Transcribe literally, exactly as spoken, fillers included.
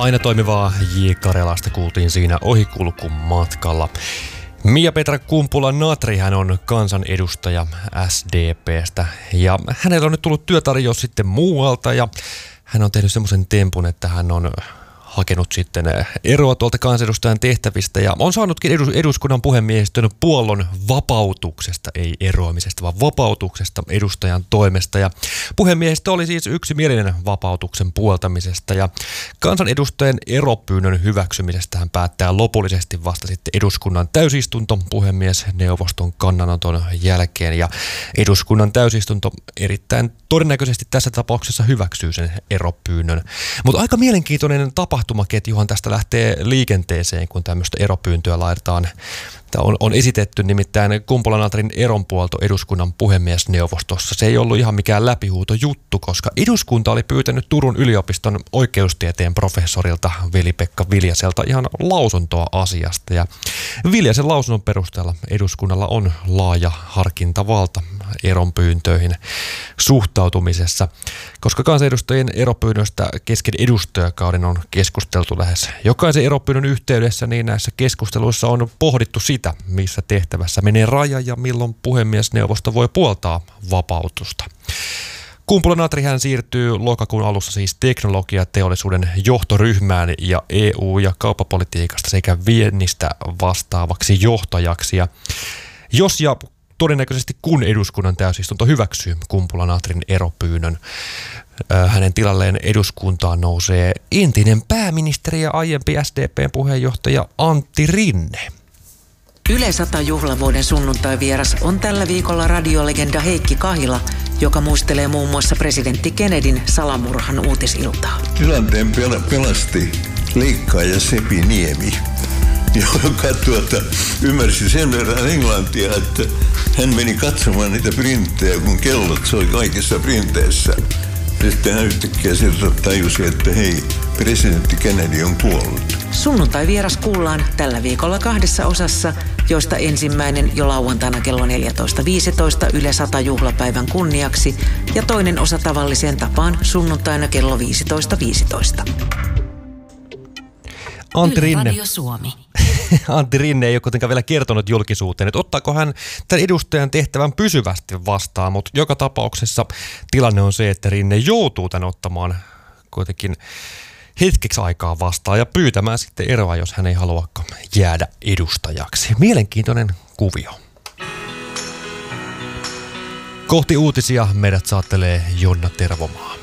Aina toimivaa J. Karjalasta kuultiin siinä ohikulkumatkalla. Mia-Petra Kumpula-Natri, hän on kansanedustaja S D P:stä ja hänellä on nyt tullut työtarjous sitten muualta ja hän on tehnyt semmoisen tempun, että hän on hakenut sitten eroa tuolta kansanedustajan tehtävistä ja on saanutkin eduskunnan puhemiehistön puollon vapautuksesta, ei eroamisesta, vaan vapautuksesta edustajan toimesta. Ja puhemiehistö oli siis yksimielinen vapautuksen puoltamisesta ja kansanedustajan eropyynnön hyväksymisestä hän päättää lopullisesti vasta sitten eduskunnan täysistunto puhemiesneuvoston kannanoton jälkeen ja eduskunnan täysistunto erittäin todennäköisesti tässä tapauksessa hyväksyy sen eropyynnön. Mutta aika mielenkiintoinen tapahtumaketjuhan tästä lähtee liikenteeseen, kun tämmöistä eropyyntöä laitetaan. Tämä on, on esitetty nimittäin Kumpula-Natrin eronpuolto eduskunnan puhemiesneuvostossa. Se ei ollut ihan mikään läpihuutojuttu, koska eduskunta oli pyytänyt Turun yliopiston oikeustieteen professorilta Veli-Pekka Viljaselta ihan lausuntoa asiasta. Ja Viljasen lausunnon perusteella eduskunnalla on laaja harkintavalta eronpyyntöihin suhtautumisessa, koska kansanedustajien eropyynnöstä kesken edustajakauden on keskusteltu lähes jokaisen eropyynnön yhteydessä, niin näissä keskusteluissa on pohdittu sitä, missä tehtävässä menee raja ja milloin puhemiesneuvosto voi puoltaa vapautusta. Kumpula-Natri hän siirtyy lokakuun alussa siis teknologiateollisuuden johtoryhmään ja E U- ja kauppapolitiikasta sekä viennistä vastaavaksi johtajaksi. Ja jos ja todennäköisesti kun eduskunnan täysistunto hyväksyy Kumpula-Natrin eropyynnön, hänen tilalleen eduskuntaan nousee entinen pääministeri ja aiempi S D P:n puheenjohtaja Antti Rinne. Yle sata juhlavuoden sunnuntai-vieras on tällä viikolla radiolegenda Heikki Kahila, joka muistelee muun muassa presidentti Kennedyn salamurhan uutisiltaa. Tilanteen pelasti leikkaaja Sepi Niemi, joka tuota, ymmärsi sen verran englantia, että hän meni katsomaan niitä printtejä, kun kellot soi kaikissa printeissä. Sitten hän yhtäkkiä sieltä tajusi, että hei, presidentti Kennedy on kuollut. Sunnuntai-vieras kuullaan tällä viikolla kahdessa osassa, joista ensimmäinen jo lauantaina kello neljätoista viisitoista Yle sata juhlapäivän kunniaksi ja toinen osa tavalliseen tapaan sunnuntaina kello viisitoista viisitoista. Antti Rinne. Radio Suomi. Antti Rinne ei ole kuitenkaan vielä kertonut julkisuuteen, että ottaako hän tämän edustajan tehtävän pysyvästi vastaan, mutta joka tapauksessa tilanne on se, että Rinne joutuu tämän ottamaan kuitenkin hetkeksi aikaa vastaan ja pyytämään sitten eroa, jos hän ei haluakaan jäädä edustajaksi. Mielenkiintoinen kuvio. Kohti uutisia meidät saattelee Jonna Tervomaa.